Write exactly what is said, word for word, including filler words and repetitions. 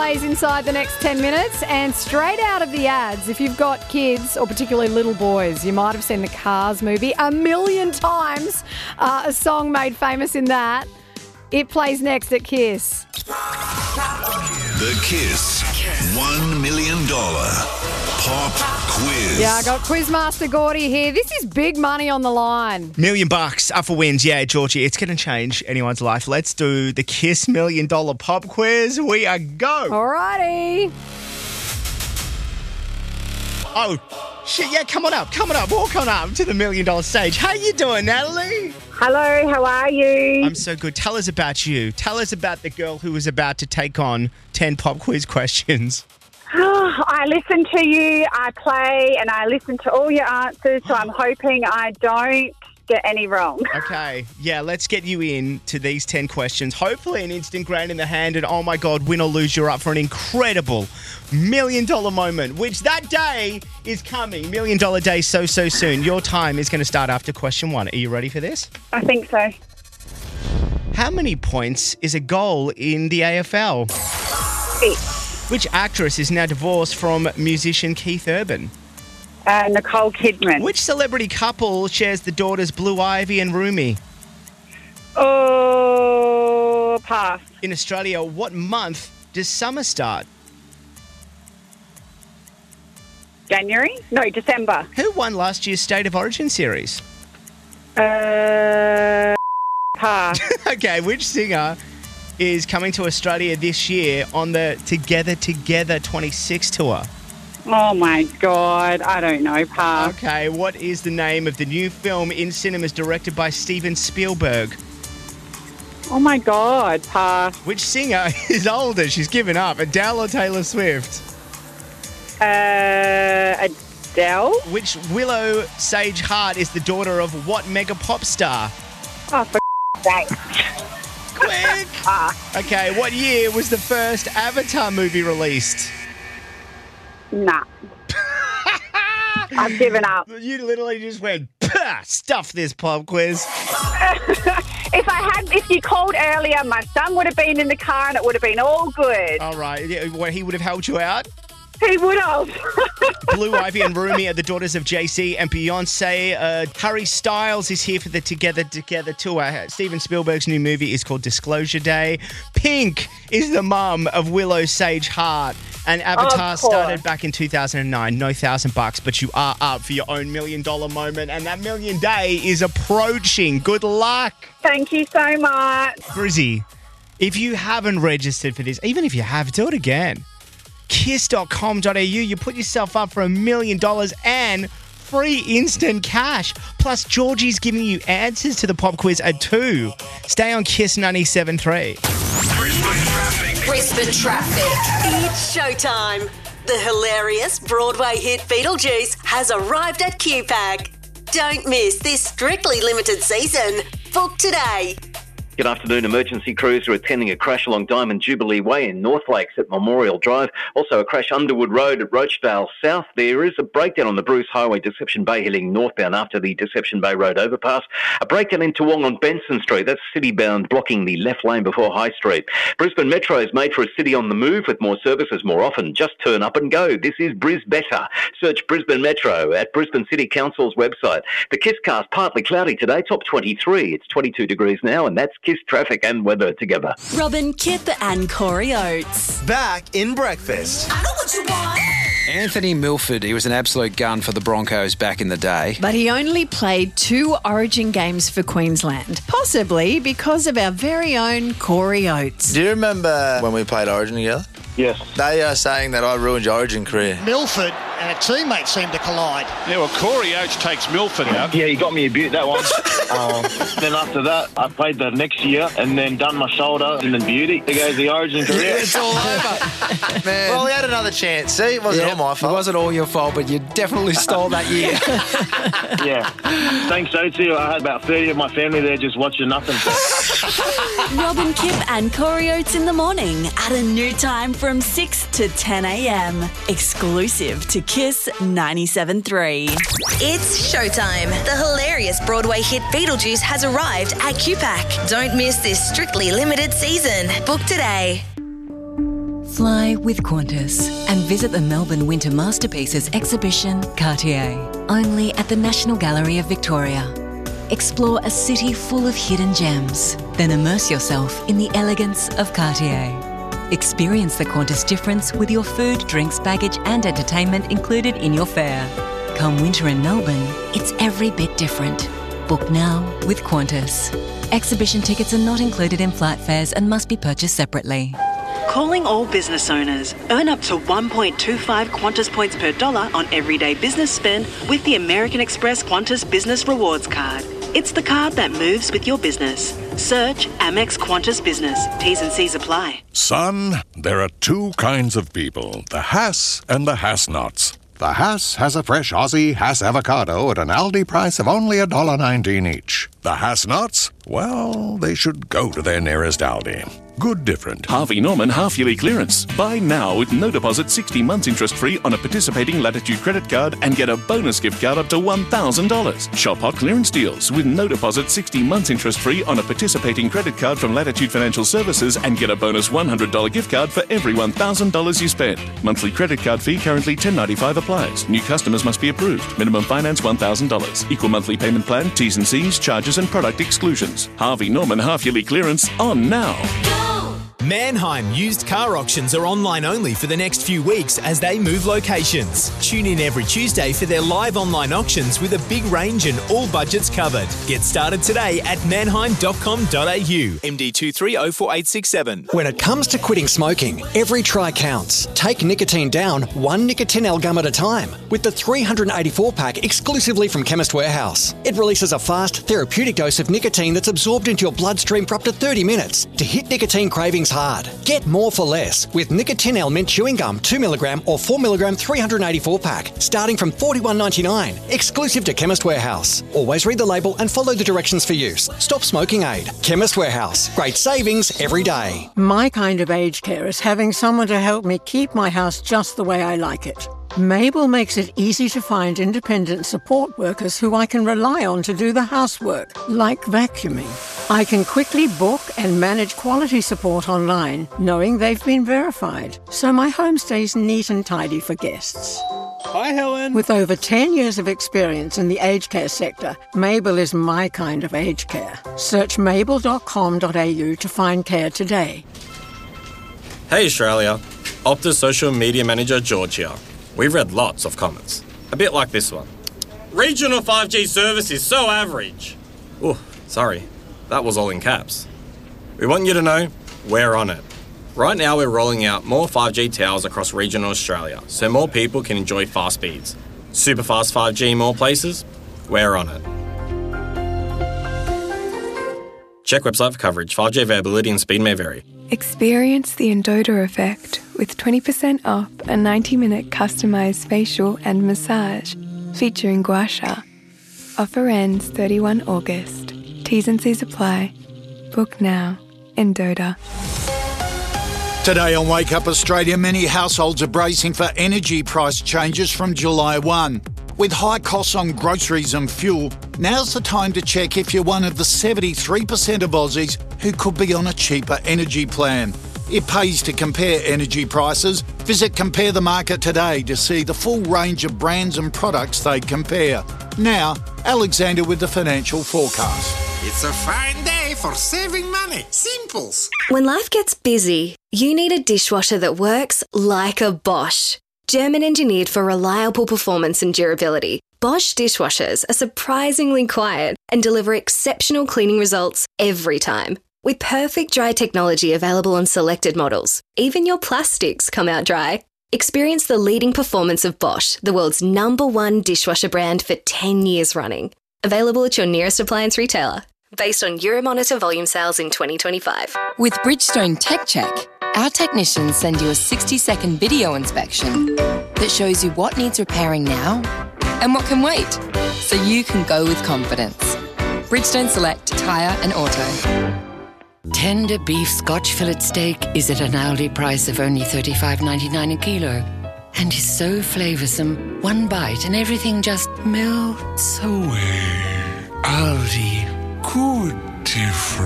plays inside the next ten minutes. And straight out of the ads, if you've got kids or particularly little boys, you might have seen the Cars movie a million times. Uh, a song made famous in that. It plays next at Kiss. The Kiss one million dollars Pop Quiz. Yeah, I got Quizmaster Gordy here. This is big money on the line. Million bucks up for wins. Yeah, Georgie, it's going to change anyone's life. Let's do the Kiss Million Dollar Pop Quiz. We are go. Alrighty. Oh, shit, yeah, come on up, come on up, walk on up to the Million Dollar stage. How you doing, Natalie? Hello, how are you? I'm so good. Tell us about you. Tell us about the girl who was about to take on ten pop quiz questions. I listen to you, I play, and I listen to all your answers, so I'm hoping I don't get any wrong. Okay, yeah, let's get you in to these ten questions. Hopefully an instant grand in the hand, and oh my God, win or lose, you're up for an incredible million dollar moment, which that day is coming. Million dollar day so, so soon. Your time is going to start after question one. Are you ready for this? I think so. How many points is a goal in the A F L? Six. Which actress is now divorced from musician Keith Urban? Uh, Nicole Kidman. Which celebrity couple shares the daughters Blue Ivy and Rumi? Oh, pass. In Australia, what month does summer start? January? No, December. Who won last year's State of Origin series? Uh, pass. Okay, which singer is coming to Australia this year on the Together Together twenty-six tour? Oh, my God. I don't know, pass. Okay, what is the name of the new film in cinemas directed by Steven Spielberg? Oh, my God, pass. Which singer is older? She's given up. Adele or Taylor Swift? Uh, Adele? Which Willow Sage Hart is the daughter of what mega pop star? Oh, for sake. Quick! Pass. Okay, what year was the first Avatar movie released? Nah. I've given up. You literally just went, "Pah, stuff this pop quiz." If I had, if you called earlier, my son would have been in the car and it would have been all good. All right, yeah, well, he would have helped you out. He would have. Blue Ivy and Rumi are the daughters of Jay Z and Beyonce. Uh, Harry Styles is here for the Together Together tour. Steven Spielberg's new movie is called Disclosure Day. Pink is the mum of Willow Sage Hart. And Avatar started back in two thousand nine. No thousand bucks, but you are up for your own million dollar moment. And that million day is approaching. Good luck. Thank you so much. Brizzy, if you haven't registered for this, even if you have, do it again. kiss dot com dot a u. You put yourself up for a million dollars and free instant cash. Plus, Georgie's giving you answers to the pop quiz at two. Stay on Kiss ninety-seven point three. Brisbane Traffic. Brisbane Traffic. It's showtime. The hilarious Broadway hit Beetlejuice has arrived at Q PAC. Don't miss this strictly limited season. Book today. Good afternoon. Emergency crews are attending a crash along Diamond Jubilee Way in North Lakes at Memorial Drive. Also a crash Underwood Road at Rochedale South. There is a breakdown on the Bruce Highway, Deception Bay heading northbound after the Deception Bay Road overpass. A breakdown in Toowong on Benson Street. That's city-bound, blocking the left lane before High Street. Brisbane Metro is made for a city on the move with more services more often. Just turn up and go. This is Bris Better. Search Brisbane Metro at Brisbane City Council's website. The Kisscast partly cloudy today, top twenty-three. It's twenty-two degrees now, and that's Kiss traffic and weather together. Robin, Kip and Corey Oates. Back in breakfast. I know what you want. Anthony Milford, he was an absolute gun for the Broncos back in the day. But he only played two Origin games for Queensland, possibly because of our very own Corey Oates. Do you remember when we played Origin together? Yes. They are saying that I ruined your Origin career. Milford and a teammate seem to collide. Yeah, well, Corey Oates takes Milford out. Yeah, he got me a beaut, that one. um, then after that, I played the next year and then done my shoulder and then beauty. There goes the Origin career. It's all over. Man. Well, we had another chance. See, it wasn't Yeah, all my fault. It wasn't all your fault, but you definitely stole that year. Yeah. Thanks, Oatsy. I had about thirty of my family there just watching nothing. Robin, Kip and Corey Oates in the morning at a new time from six to ten a.m. Exclusive to Kiss ninety-seven point three. It's showtime. The hilarious Broadway hit Beetlejuice has arrived at Q PAC. Don't miss this strictly limited season. Book today. Fly with Qantas and visit the Melbourne Winter Masterpieces exhibition Cartier, only at the National Gallery of Victoria. Explore a city full of hidden gems, then immerse yourself in the elegance of Cartier. Experience the Qantas difference with your food, drinks, baggage and entertainment included in your fare. Come winter in Melbourne, it's every bit different. Book now with Qantas. Exhibition tickets are not included in flight fares and must be purchased separately. Calling all business owners. Earn up to one point two five Qantas points per dollar on everyday business spend with the American Express Qantas Business Rewards Card. It's the card that moves with your business. Search Amex Qantas Business. T's and C's apply. Son, there are two kinds of people, the Hass and the Hass-Nots. The Hass has a fresh Aussie Hass avocado at an Aldi price of only one dollar nineteen each. The Hass-Nots? Well, they should go to their nearest Aldi. Good different. Harvey Norman half-yearly clearance. Buy now with no deposit, sixty months interest-free on a participating Latitude credit card and get a bonus gift card up to one thousand dollars. Shop hot clearance deals with no deposit, sixty months interest-free on a participating credit card from Latitude Financial Services and get a bonus one hundred dollars gift card for every one thousand dollars you spend. Monthly credit card fee currently ten dollars ninety-five applies. New customers must be approved. Minimum finance one thousand dollars. Equal monthly payment plan, T's and C's, charges and product exclusions. Harvey Norman half-yearly clearance on now. Mannheim Used Car Auctions are online only for the next few weeks as they move locations. Tune in every Tuesday for their live online auctions with a big range and all budgets covered. Get started today at mannheim dot com dot a u. M D two three zero four eight six seven. When it comes to quitting smoking, every try counts. Take nicotine down one Nicotinell gum at a time with the three hundred eighty-four pack exclusively from Chemist Warehouse. It releases a fast, therapeutic dose of nicotine that's absorbed into your bloodstream for up to thirty minutes to hit nicotine cravings hard. Get more for less with Nicotinell mint chewing gum two milligram or four milligram three hundred eighty-four pack starting from forty-one ninety-nine. Exclusive to Chemist Warehouse. Always read the label and follow the directions for use. Stop smoking aid. Chemist Warehouse. Great savings every day. My kind of aged care is having someone to help me keep my house just the way I like it. Mabel makes it easy to find independent support workers who I can rely on to do the housework, like vacuuming. I can quickly book and manage quality support online, knowing they've been verified, so my home stays neat and tidy for guests. Hi, Helen. With over ten years of experience in the aged care sector, Mabel is my kind of aged care. Search mabel dot com dot a u to find care today. Hey, Australia. Optus Social Media Manager George here. We've read lots of comments, a bit like this one. Regional five G service is so average. Oh, sorry, that was all in caps. We want you to know we're on it. Right now we're rolling out more five G towers across regional Australia so more people can enjoy fast speeds. Super fast five G in more places? We're on it. Check website for coverage. five G availability and speed may vary. Experience the Endota effect with twenty percent off a ninety minute customised facial and massage featuring gua sha. Offer ends thirty-first of August. T's and C's apply. Book now. Endota. Today on Wake Up Australia, many households are bracing for energy price changes from July first. With high costs on groceries and fuel, now's the time to check if you're one of the seventy-three percent of Aussies who could be on a cheaper energy plan. It pays to compare energy prices. Visit Compare the Market today to see the full range of brands and products they compare. Now, Alexander with the financial forecast. It's a fine day for saving money. Simples. When life gets busy, you need a dishwasher that works like a Bosch. German engineered for reliable performance and durability, Bosch dishwashers are surprisingly quiet and deliver exceptional cleaning results every time. With perfect dry technology available on selected models, even your plastics come out dry. Experience the leading performance of Bosch, the world's number one dishwasher brand for ten years running. Available at your nearest appliance retailer. Based on Euromonitor volume sales in twenty twenty-five. With Bridgestone Tech Check, our technicians send you a sixty second video inspection that shows you what needs repairing now and what can wait, so you can go with confidence. Bridgestone Select Tyre and Auto. Tender beef Scotch fillet steak is at an Aldi price of only thirty-five ninety-nine a kilo and is so flavoursome, one bite and everything just melts away. Aldi, good different.